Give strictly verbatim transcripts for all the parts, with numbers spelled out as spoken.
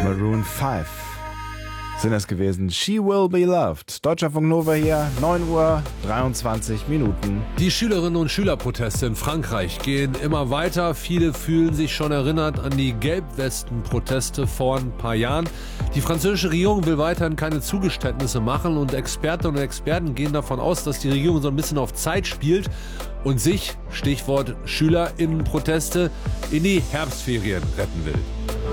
Maroon fünf sind es gewesen. She Will Be Loved. Deutschlandfunk Nova hier, neun Uhr dreiundzwanzig Minuten. Die Schülerinnen und Schülerproteste in Frankreich gehen immer weiter. Viele fühlen sich schon erinnert an die Gelbwesten-Proteste vor ein paar Jahren. Die französische Regierung will weiterhin keine Zugeständnisse machen und Expertinnen und Experten gehen davon aus, dass die Regierung so ein bisschen auf Zeit spielt und sich, Stichwort Schülerinnenproteste, in die Herbstferien retten will.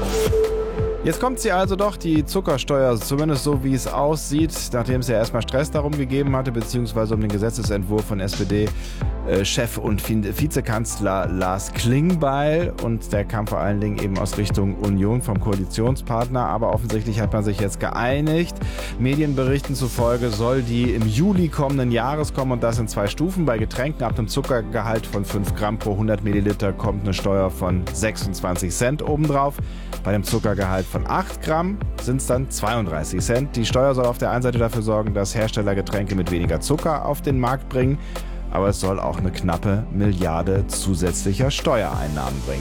Jetzt kommt sie also doch, die Zuckersteuer, zumindest so wie es aussieht, nachdem es ja erstmal Stress darum gegeben hatte, beziehungsweise um den Gesetzesentwurf von S P D-Chef und Vizekanzler Lars Klingbeil. Und der kam vor allen Dingen eben aus Richtung Union vom Koalitionspartner. Aber offensichtlich hat man sich jetzt geeinigt. Medienberichten zufolge soll die im Juli kommenden Jahres kommen und das in zwei Stufen. Bei Getränken ab einem Zuckergehalt von fünf Gramm pro hundert Milliliter kommt eine Steuer von sechsundzwanzig Cent obendrauf. Bei dem Zuckergehalt von acht Gramm sind es dann zweiunddreißig Cent. Die Steuer soll auf der einen Seite dafür sorgen, dass Hersteller Getränke mit weniger Zucker auf den Markt bringen, aber es soll auch eine knappe Milliarde zusätzlicher Steuereinnahmen bringen.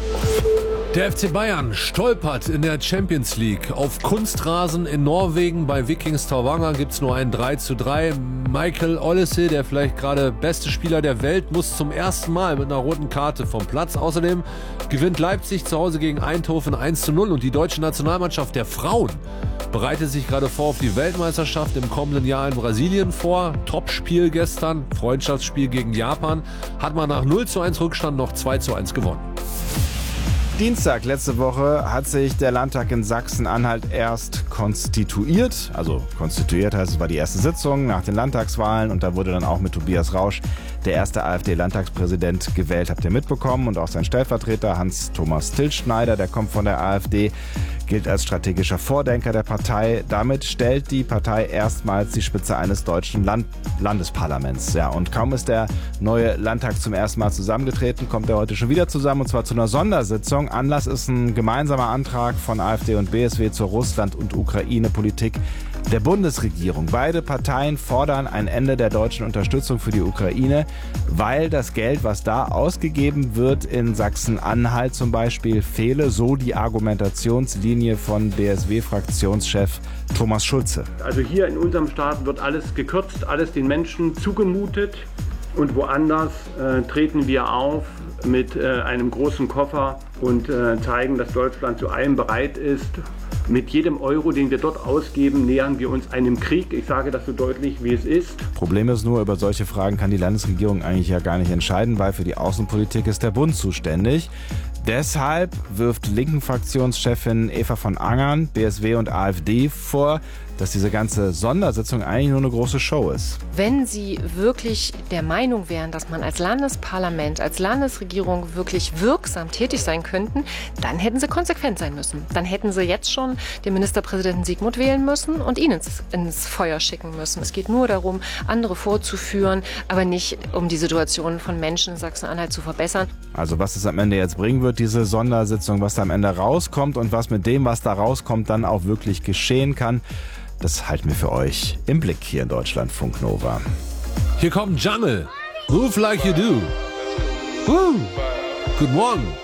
Der F C Bayern stolpert in der Champions League. Auf Kunstrasen in Norwegen bei Viking Stavanger gibt es nur ein drei zu drei. Michael Olise, der vielleicht gerade beste Spieler der Welt, muss zum ersten Mal mit einer roten Karte vom Platz. Außerdem gewinnt Leipzig zu Hause gegen Eindhoven eins zu null und die deutsche Nationalmannschaft der Frauen bereitet sich gerade vor auf die Weltmeisterschaft im kommenden Jahr in Brasilien vor. Topspiel gestern, Freundschaftsspiel gegen Japan, hat man nach null zu eins Rückstand noch zwei zu eins gewonnen. Dienstag letzte Woche hat sich der Landtag in Sachsen-Anhalt erst konstituiert. Also konstituiert heißt, es war die erste Sitzung nach den Landtagswahlen und da wurde dann auch mit Tobias Rausch der erste AfD-Landtagspräsident gewählt, habt ihr mitbekommen. Und auch sein Stellvertreter Hans-Thomas Tilschneider, der kommt von der AfD, gilt als strategischer Vordenker der Partei. Damit stellt die Partei erstmals die Spitze eines deutschen Land- Landesparlaments. Ja, und kaum ist der neue Landtag zum ersten Mal zusammengetreten, kommt er heute schon wieder zusammen und zwar zu einer Sondersitzung. Anlass ist ein gemeinsamer Antrag von AfD und B S W zur Russland- und Ukraine-Politik der Bundesregierung. Beide Parteien fordern ein Ende der deutschen Unterstützung für die Ukraine, weil das Geld, was da ausgegeben wird in Sachsen-Anhalt zum Beispiel, fehle, so die Argumentationslinie von B S W-Fraktionschef Thomas Schulze. Also hier in unserem Staat wird alles gekürzt, alles den Menschen zugemutet und woanders äh, treten wir auf mit äh, einem großen Koffer und äh, zeigen, dass Deutschland zu allem bereit ist. Mit jedem Euro, den wir dort ausgeben, nähern wir uns einem Krieg. Ich sage das so deutlich, wie es ist. Problem ist nur, über solche Fragen kann die Landesregierung eigentlich ja gar nicht entscheiden, weil für die Außenpolitik ist der Bund zuständig. Deshalb wirft Linken-Fraktionschefin Eva von Angern, B S W und AfD vor, dass diese ganze Sondersitzung eigentlich nur eine große Show ist. Wenn Sie wirklich der Meinung wären, dass man als Landesparlament, als Landesregierung wirklich wirksam tätig sein könnten, dann hätten Sie konsequent sein müssen. Dann hätten Sie jetzt schon den Ministerpräsidenten Sigmund wählen müssen und ihn ins, ins Feuer schicken müssen. Es geht nur darum, andere vorzuführen, aber nicht um die Situation von Menschen in Sachsen-Anhalt zu verbessern. Also was es am Ende jetzt bringen wird, diese Sondersitzung, was da am Ende rauskommt und was mit dem, was da rauskommt, dann auch wirklich geschehen kann, das halten wir für euch im Blick hier in Deutschlandfunk Nova. Hier kommt Jungle. Move like you do. Woo. Guten Morgen.